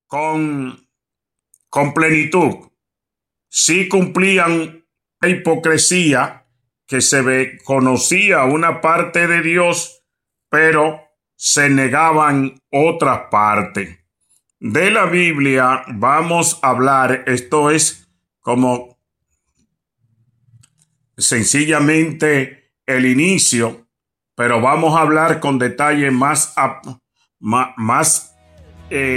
con, con plenitud. Sí cumplían la hipocresía que conocía una parte de Dios, pero se negaban otra parte. De la Biblia vamos a hablar, esto es como sencillamente el inicio, pero vamos a hablar con detalle más